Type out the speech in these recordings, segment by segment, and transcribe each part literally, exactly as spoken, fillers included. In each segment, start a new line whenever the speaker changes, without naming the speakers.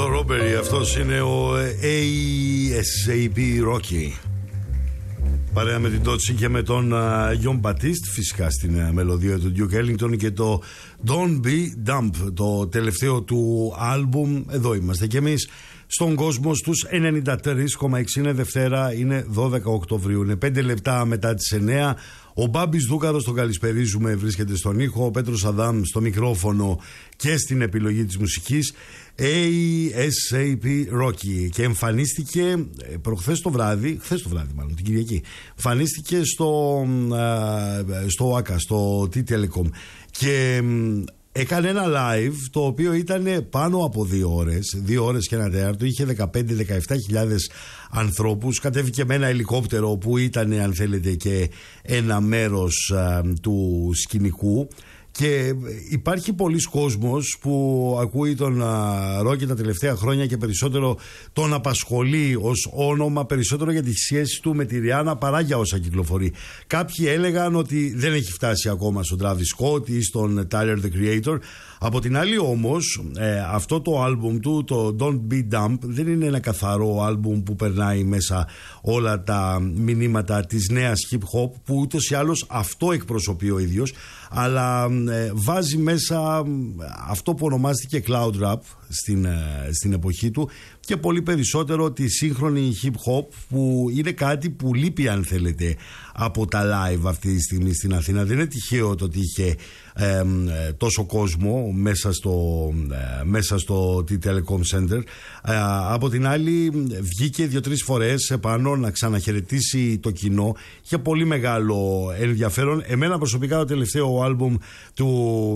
το Robbery, αυτός είναι ο έι ες έι πι Rocky. Παρέα με την Τότσι και με τον Γιον Μπατίστ, φυσικά στην uh, μελωδία του Duke Ellington, και το Don't Be Dumb, το τελευταίο του άλμπουμ. Εδώ είμαστε κι εμείς στον κόσμο στους ενενήντα τρία κόμμα έξι. Είναι Δευτέρα, είναι δώδεκα Οκτωβρίου, είναι πέντε λεπτά μετά τις εννιά. Ο Μπάμπης Δούκαρος, τον καλησπερίζουμε, βρίσκεται στον ήχο. Ο Πέτρος Αδάμ στο μικρόφωνο και στην επιλογή της μουσικής. έι ες έι πι Rocky. Και εμφανίστηκε προχθές το βράδυ, χθες το βράδυ μάλλον, την Κυριακή. Εμφανίστηκε στο, στο ΆΚΑ, στο T-Telecom. Και έκανε ένα live το οποίο ήταν πάνω από δύο ώρες, δύο ώρες και ένα τέταρτο. Είχε δεκαπέντε με δεκαεπτά χιλιάδες ανθρώπους. Κατέβηκε με ένα ελικόπτερο που ήταν, αν θέλετε, και ένα μέρος α, του σκηνικού. Και υπάρχει πολλοί κόσμος που ακούει τον Ρόκι τα τελευταία χρόνια και περισσότερο τον απασχολεί ως όνομα, περισσότερο για τη σχέση του με τη Ριάννα παρά για όσα κυκλοφορεί. Κάποιοι έλεγαν ότι δεν έχει φτάσει ακόμα στον Travis Scott ή στον Tyler the Creator. Από την άλλη όμως, ε, αυτό το άλμπουμ του, το Don't Be Dumb, δεν είναι ένα καθαρό άλμπουμ που περνάει μέσα όλα τα μηνύματα της νέας hip hop, που ούτως ή άλλως αυτό εκπροσωπεί ο ίδιος, αλλά ε, βάζει μέσα αυτό που ονομάστηκε cloud rap στην, ε, στην εποχή του, και πολύ περισσότερο τη σύγχρονη hip hop, που είναι κάτι που λείπει, αν θέλετε, από τα live αυτή τη στιγμή στην Αθήνα. Δεν είναι τυχαίο το ότι είχε ε, ε, τόσο κόσμο μέσα στο, ε, μέσα στο T-Telecom Center. Ε, από την άλλη, βγήκε δύο-τρεις φορές επάνω να ξαναχαιρετήσει το κοινό. Είχε πολύ μεγάλο ενδιαφέρον. Εμένα προσωπικά το τελευταίο άλμπουμ του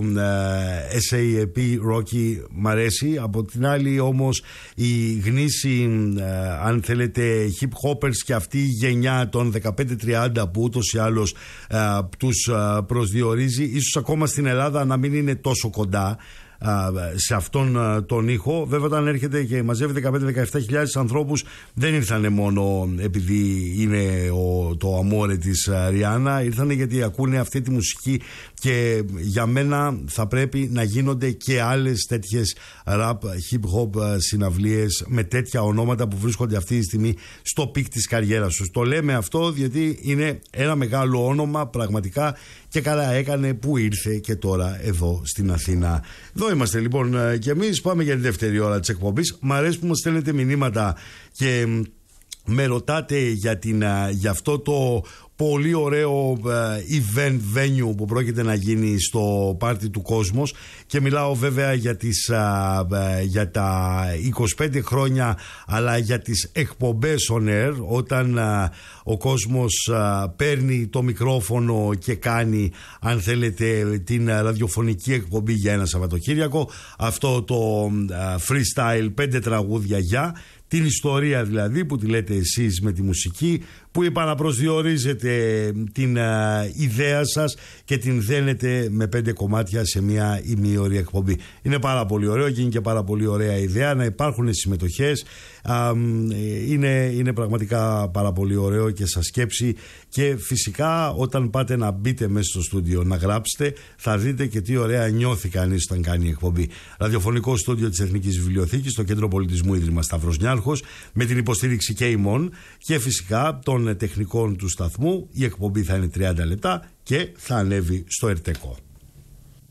ε, ες έι πι Rocky μ' αρέσει. Από την άλλη όμως η γνήσι, ε, αν θέλετε, hip hoppers και αυτή η γενιά των δεκαπέντε τριάντα που ούτως ή άλλως ε, τους ε, προσδιορίζει, ίσως ακόμα στην Ελλάδα να μην είναι τόσο κοντά σε αυτόν τον ήχο. Βέβαια, όταν έρχεται και μαζεύει δεκαπέντε με δεκαεπτά χιλιάδες ανθρώπους, δεν ήρθανε μόνο επειδή είναι ο, το αμόρε της Ριάννα, ήρθανε γιατί ακούνε αυτή τη μουσική, και για μένα θα πρέπει να γίνονται και άλλες τέτοιες rap, hip hop συναυλίες με τέτοια ονόματα που βρίσκονται αυτή τη στιγμή στο πικ της καριέρας τους. Το λέμε αυτό διότι είναι ένα μεγάλο όνομα πραγματικά, και καλά έκανε που ήρθε και τώρα εδώ στην Αθήνα. Εδώ είμαστε λοιπόν και εμείς. Πάμε για τη δεύτερη ώρα της εκπομπής. Μ' αρέσει που μας στέλνετε μηνύματα και με ρωτάτε για, την, για αυτό το πολύ ωραίο event venue που πρόκειται να γίνει στο πάρτι του Κόσμος, και μιλάω βέβαια για, τις, για τα είκοσι πέντε χρόνια, αλλά για τις εκπομπές on air, όταν ο κόσμος παίρνει το μικρόφωνο και κάνει, αν θέλετε, την ραδιοφωνική εκπομπή για ένα Σαββατοκύριακο. Αυτό το freestyle, πέντε τραγούδια για την ιστορία δηλαδή, που τη λέτε εσείς με τη μουσική, που επαναπροσδιορίζετε την uh, ιδέα σας και την δένετε με πέντε κομμάτια σε μια ημίωρη εκπομπή. Είναι πάρα πολύ ωραίο και είναι και πάρα πολύ ωραία ιδέα να υπάρχουν συμμετοχές. Uh, είναι, είναι πραγματικά πάρα πολύ ωραίο και σας σκέψη, και φυσικά όταν πάτε να μπείτε μέσα στο στούντιο να γράψετε, θα δείτε και τι ωραία νιώθει κανείς όταν κάνει εκπομπή. Ραδιοφωνικό στούντιο της Εθνικής Βιβλιοθήκης, στο Κέντρο Πολιτισμού Ίδρυμα Σταύρος Νιάρχος, με την υποστήριξη και ημών και φυσικά των τεχνικών του σταθμού. Η εκπομπή θα είναι τριάντα λεπτά και θα ανέβει στο Ερτεκό.